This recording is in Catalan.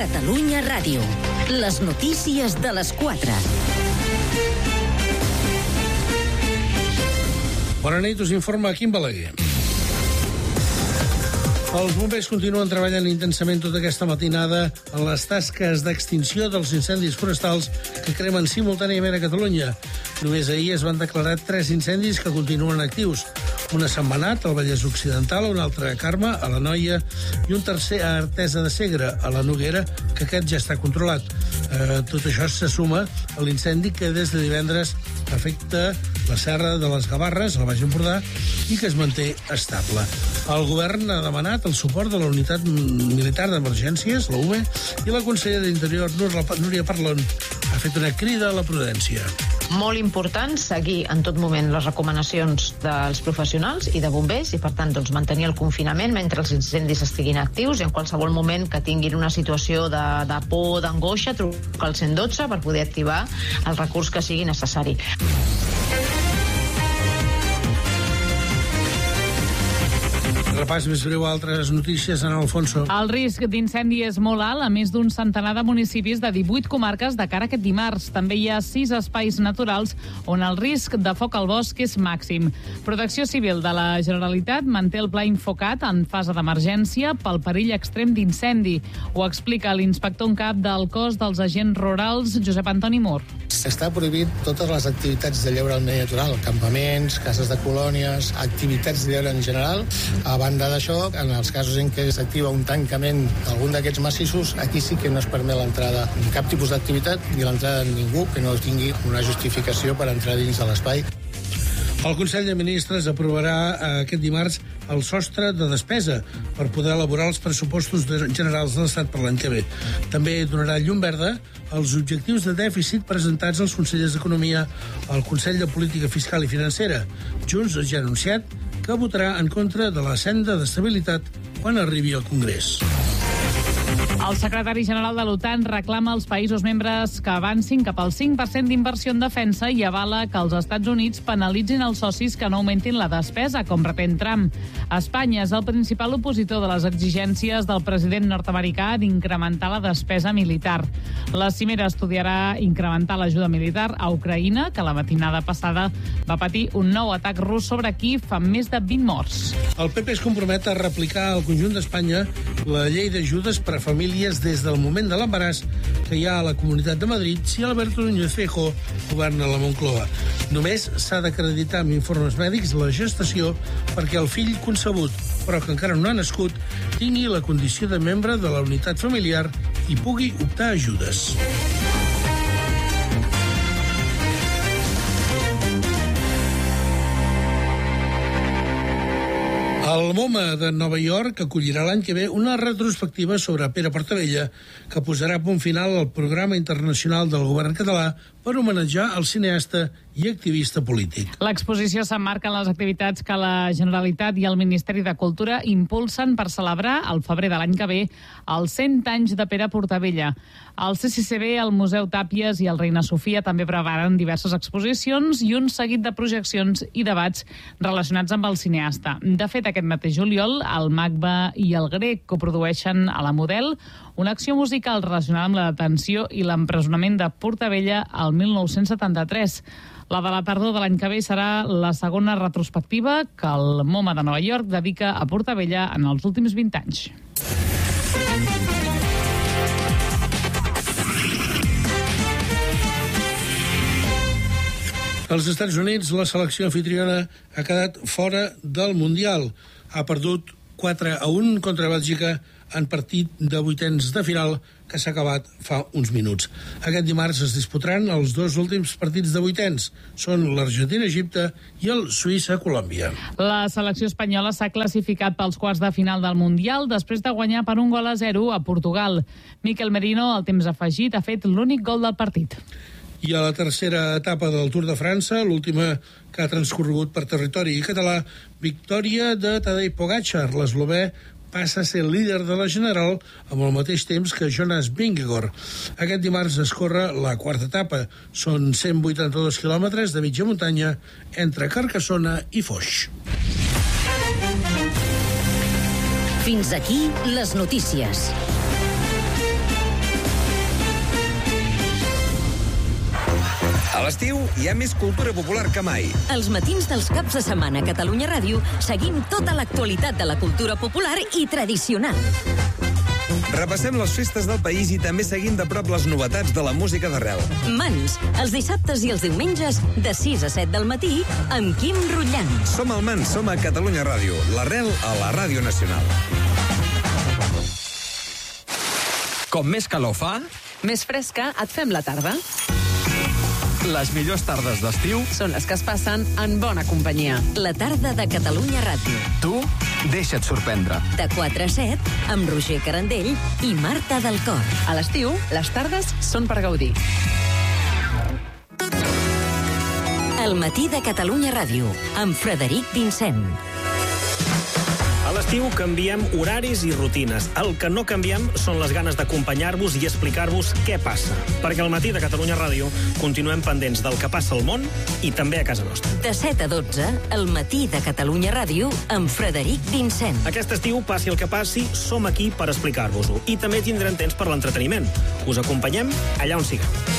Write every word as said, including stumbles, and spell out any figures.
Catalunya Ràdio. Les notícies de les quatre. Bona nit, us informa Quim Balaguer. Els bombers continuen treballant intensament tota aquesta matinada en les tasques d'extinció dels incendis forestals que cremen simultàniament a Catalunya. Només ahir es van declarar tres incendis que continuen actius. Un a Sant Benat, al Vallès Occidental, un altre a Carme, a l'Anoia, i un tercer a Artesa de Segre, a la Noguera, que aquest ja està controlat. Eh, tot això se suma a l'incendi que des de divendres afecta la Serra de les Gavarres, al Baix Empordà, i que es manté estable. El govern ha demanat el suport de la Unitat Militar d'Emergències, la U M E, i la consellera d'Interior, Núria Parlon, ha fet una crida a la prudència. Molt important seguir en tot moment les recomanacions dels professionals i de bombers i, per tant, doncs, mantenir el confinament mentre els incendis estiguin actius i en qualsevol moment que tinguin una situació de, de por, d'angoixa, trucar al cent i dotze per poder activar el recurs que sigui necessari. Repàs més breu a altres notícies, en Alfonso. El risc d'incendi és molt alt a més d'un centenar de municipis de divuit comarques de cara a aquest dimarts. També hi ha sis espais naturals on el risc de foc al bosc és màxim. Protecció Civil de la Generalitat manté el pla Infocat en fase d'emergència pel perill extrem d'incendi. Ho explica l'inspector en cap del cos dels agents rurals, Josep Antoni Mor. Està prohibit totes les activitats de lleure al medi natural, campaments, cases de colònies, activitats de lleure en general. A banda d'això, en els casos en què s'activa un tancament d'algun d'aquests massissos, aquí sí que no es permet l'entrada ni cap tipus d'activitat ni l'entrada de ningú que no tingui una justificació per entrar dins de l'espai. El Consell de Ministres aprovarà aquest dimarts el sostre de despesa per poder elaborar els pressupostos generals de l'Estat per l'any que ve. També donarà llum verda als objectius de dèficit presentats als consellers d'Economia al Consell de Política Fiscal i Financera. Junts ja ha anunciat que votarà en contra de la senda d'estabilitat quan arribi al Congrés. El secretari general de l'OTAN reclama als països membres que avancin cap al cinc per cent d'inversió en defensa i avala que els Estats Units penalitzin els socis que no augmentin la despesa, com pretén Trump. Espanya és el principal opositor de les exigències del president nord-americà d'incrementar la despesa militar. La cimera estudiarà incrementar l'ajuda militar a Ucraïna, que la matinada passada va patir un nou atac rus sobre Kíev amb més de vint morts. El P P es compromet a replicar al conjunt d'Espanya la llei d'ajudes per a famílies des del moment de l'embaràs que hi ha a la Comunitat de Madrid si Alberto Núñez Feijóo governa la Moncloa. Només s'ha d'acreditar amb informes mèdics la gestació perquè el fill concebut, però que encara no ha nascut, tingui la condició de membre de la unitat familiar i pugui optar a ajudes. El MoMA de Nova York acollirà l'any que ve una retrospectiva sobre Pere Portabella que posarà punt final al programa internacional del govern català per homenatjar el cineasta i activista polític. L'exposició s'emmarca en les activitats que la Generalitat i el Ministeri de Cultura impulsen per celebrar, al febrer de l'any que ve, els cent anys de Pere Portabella. El C C C B, el Museu Tàpies i el Reina Sofia també preparen diverses exposicions i un seguit de projeccions i debats relacionats amb el cineasta. De fet, aquest mateix juliol, el MACBA i el Grec coprodueixen a la Model una acció musical relacionada amb la detenció i l'empresonament de Portabella al mil nou-cents setanta-tres. La de la tardor de l'any que ve serà la segona retrospectiva que el MoMA de Nova York dedica a Portabella en els últims vint anys. Als Estats Units, la selecció anfitriona ha quedat fora del Mundial. Ha perdut quatre a un contra Bèlgica en partit de vuitens de final que s'ha acabat fa uns minuts. Aquest dimarts es disputaran els dos últims partits de vuitens. Són l'Argentina-Egipte i el Suïssa-Colòmbia. La selecció espanyola s'ha classificat pels quarts de final del Mundial després de guanyar per un gol a zero a Portugal. Mikel Merino, al temps afegit, ha fet l'únic gol del partit. I a la tercera etapa del Tour de França, l'última que ha transcorregut per territori català, victòria de Tadej Pogačar, l'eslovè passa a ser líder de la General amb el mateix temps que Jonas Vingegaard. Aquest dimarts es corre la quarta etapa. Són cent vuitanta-dos quilòmetres de mitja muntanya entre Carcassona i Foix. Fins aquí les notícies. A l'estiu hi ha més cultura popular que mai. Els matins dels caps de setmana a Catalunya Ràdio seguim tota l'actualitat de la cultura popular i tradicional. Repassem les festes del país i també seguim de prop les novetats de la música d'arrel. Mans, els dissabtes i els diumenges de sis a set del matí amb Quim Rutllant. Som al Mans, som a Catalunya Ràdio, l'arrel a la Ràdio Nacional. Com més calor fa, més fresca et fem la tarda. les millors tardes d'estiu Són les que es passen en bona companyia. La tarda de Catalunya Ràdio. tu deixa't sorprendre. De quatre a set, amb Roger Carandell i Marta del Cor. A l'estiu, les tardes són per gaudir. El matí de Catalunya Ràdio, amb Frederic Vincent. A l'estiu canviem horaris i rutines. El que no canviem són les ganes d'acompanyar-vos i explicar-vos què passa. Perquè al matí de Catalunya Ràdio continuem pendents del que passa al món i també a casa nostra. De set a dotze, el matí de Catalunya Ràdio, amb Frederic Vincent. Aquest estiu, passi el que passi, som aquí per explicar-vos-ho. I també tindrem temps per l'entreteniment. Us acompanyem allà on siguem.